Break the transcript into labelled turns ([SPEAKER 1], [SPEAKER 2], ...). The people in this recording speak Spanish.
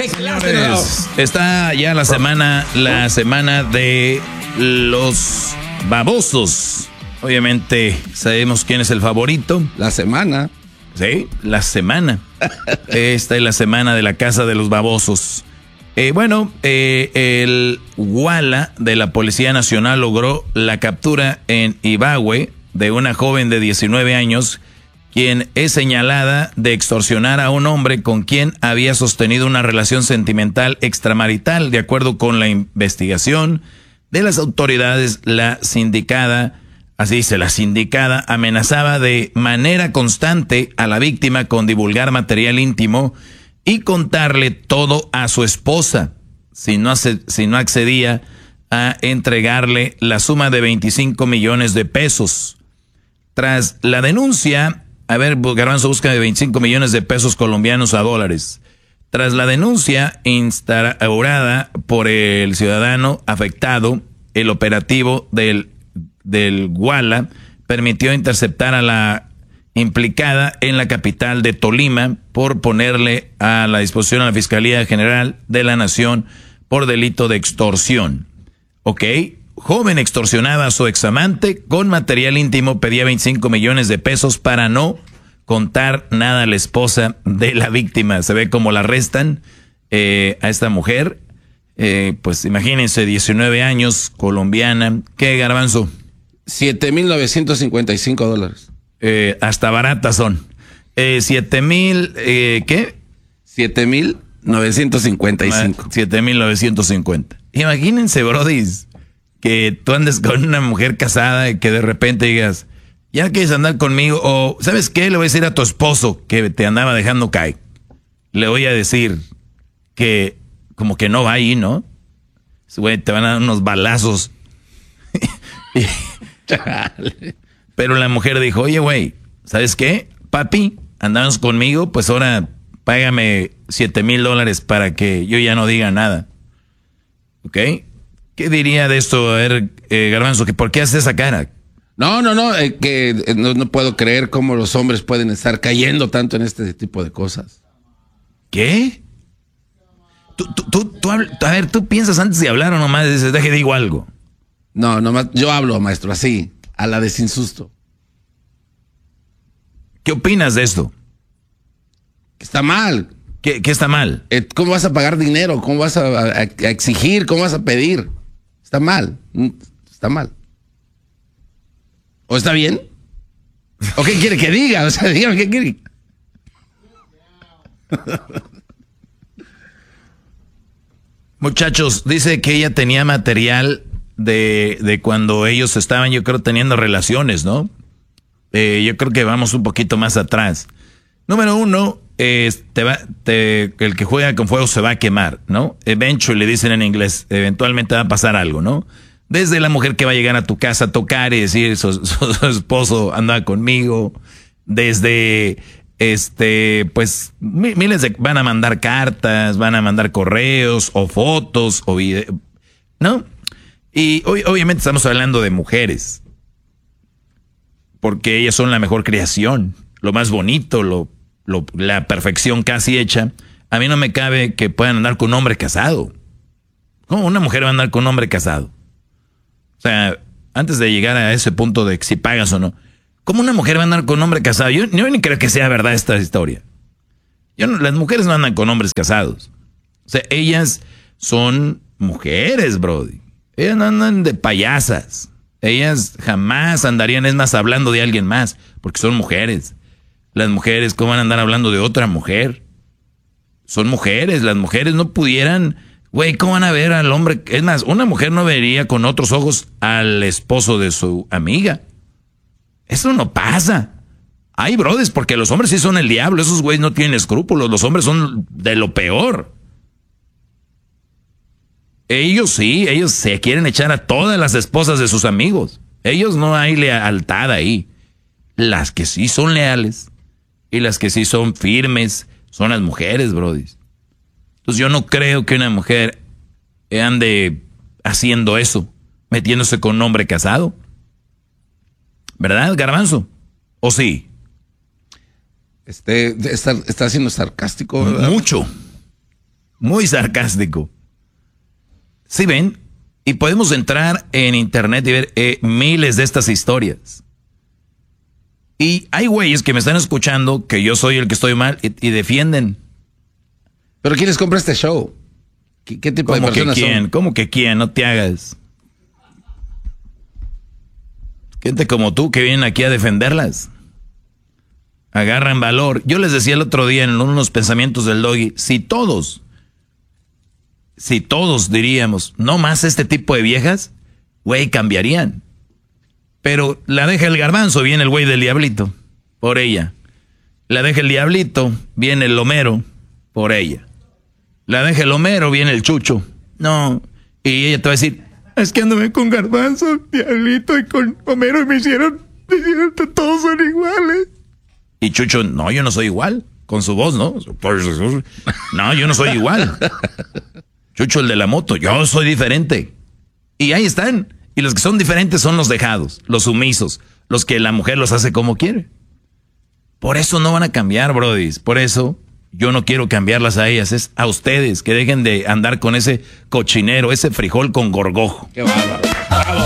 [SPEAKER 1] Señores, está ya la semana de los babosos. Obviamente sabemos quién es el favorito.
[SPEAKER 2] La semana.
[SPEAKER 1] Sí, la semana. Esta es la semana de la casa de los babosos. El Guala de la Policía Nacional logró la captura en Ibagué de una joven de 19 años, quien es señalada de extorsionar a un hombre con quien había sostenido una relación sentimental extramarital. De acuerdo con la investigación de las autoridades, la sindicada amenazaba de manera constante a la víctima con divulgar material íntimo y contarle todo a su esposa si no accedía a entregarle la suma de 25 millones de pesos. Tras la denuncia, Garbanzo busca de 25 millones de pesos colombianos a dólares. Tras la denuncia instaurada por el ciudadano afectado, el operativo del Guala permitió interceptar a la implicada en la capital de Tolima por ponerle a la disposición a la Fiscalía General de la Nación por delito de extorsión. Joven extorsionaba a su examante con material íntimo, pedía 25 millones de pesos para no contar nada a la esposa de la víctima. Se ve cómo la arrestan a esta mujer. Pues imagínense, 19 años, colombiana. ¿Qué, Garbanzo?
[SPEAKER 2] $7,955.
[SPEAKER 1] Hasta baratas son. 7,000, ¿qué?
[SPEAKER 2] 7,955.
[SPEAKER 1] 7,950. Imagínense, brodis, que tú andes con una mujer casada y que de repente digas, ya quieres andar conmigo, o ¿sabes qué? Le voy a decir a tu esposo que te andaba dejando caer. Le voy a decir que como que no va ahí, ¿no? Güey, te van a dar unos balazos. Pero la mujer dijo, oye, güey, ¿sabes qué? Papi, andamos conmigo, pues ahora págame $7,000 para que yo ya no diga nada. ¿Ok? ¿Qué diría de esto? A ver, Garbanzo, que ¿por qué haces esa cara?
[SPEAKER 2] No, no puedo creer cómo los hombres pueden estar cayendo tanto en este tipo de cosas.
[SPEAKER 1] ¿Qué? A ver, ¿tú piensas antes de hablar o nomás dices, digo algo?
[SPEAKER 2] No, nomás yo hablo, maestro, así, a la de sin susto.
[SPEAKER 1] ¿Qué opinas de esto?
[SPEAKER 2] Está mal.
[SPEAKER 1] ¿Qué está mal?
[SPEAKER 2] ¿Cómo vas a pagar dinero? ¿Cómo vas a exigir? ¿Cómo vas a pedir? Está mal. Está mal. ¿O está bien? ¿O qué quiere que diga? O sea, dígame qué quiere.
[SPEAKER 1] Muchachos, dice que ella tenía material de cuando ellos estaban, yo creo, teniendo relaciones, ¿no? Yo creo que vamos un poquito más atrás. Número uno, el que juega con fuego se va a quemar, ¿no? Eventually, le dicen en inglés, eventualmente va a pasar algo, ¿no? Desde la mujer que va a llegar a tu casa a tocar y decir, su esposo anda conmigo, desde, pues, miles van a mandar cartas, van a mandar correos, o fotos, o videos, ¿no? Y obviamente estamos hablando de mujeres, porque ellas son la mejor creación, lo más bonito, la perfección casi hecha. A mí no me cabe que puedan andar con un hombre casado. ¿Cómo una mujer va a andar con un hombre casado? O sea, antes de llegar a ese punto de si pagas o no, ¿cómo una mujer va a andar con un hombre casado? Yo ni creo que sea verdad esta historia. Las mujeres no andan con hombres casados. O sea, ellas son mujeres, brody. Ellas no andan de payasas. Ellas jamás andarían, es más, hablando de alguien más, porque son mujeres. Las mujeres, ¿cómo van a andar hablando de otra mujer? Son mujeres, las mujeres no pudieran, güey, ¿cómo van a ver al hombre? Es más, una mujer no vería con otros ojos al esposo de su amiga. Eso no pasa. Hay brothers, porque los hombres sí son el diablo, esos güeyes no tienen escrúpulos, los hombres son de lo peor. Ellos sí, ellos se quieren echar a todas las esposas de sus amigos. Ellos no hay lealtad ahí. Las que sí son leales y las que sí son firmes son las mujeres, brody. Entonces yo no creo que una mujer ande haciendo eso, metiéndose con un hombre casado. ¿Verdad, Garbanzo? ¿O sí?
[SPEAKER 2] Está siendo sarcástico, ¿verdad?
[SPEAKER 1] Mucho. Muy sarcástico. ¿Sí ven? Y podemos entrar en internet y ver miles de estas historias. Y hay güeyes que me están escuchando que yo soy el que estoy mal y defienden.
[SPEAKER 2] ¿Pero quién les compra este show? ¿Qué tipo de personas son?
[SPEAKER 1] ¿Cómo que quién? No te hagas. Gente como tú que vienen aquí a defenderlas. Agarran valor. Yo les decía el otro día en unos pensamientos del Doggy, si todos diríamos, no más este tipo de viejas, güey, cambiarían. Pero la deja el Garbanzo, viene el güey del Diablito, por ella. La deja el Diablito, viene el Homero, por ella. La deja el Homero, viene el Chucho. No, y ella te va a decir, es que anduve con Garbanzo, Diablito y con Homero y me hicieron todos son iguales. Y Chucho, no, yo no soy igual, con su voz, ¿no? No, yo no soy igual. Chucho, el de la moto, yo soy diferente. Y ahí están. Y los que son diferentes son los dejados, los sumisos, los que la mujer los hace como quiere. Por eso no van a cambiar, brodis. Por eso yo no quiero cambiarlas a ellas. Es a ustedes que dejen de andar con ese cochinero, ese frijol con gorgojo.
[SPEAKER 2] Qué bárbaro. Bravo.